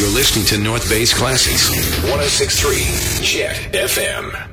listening to North Bay's Classics. 106.3 Jet FM.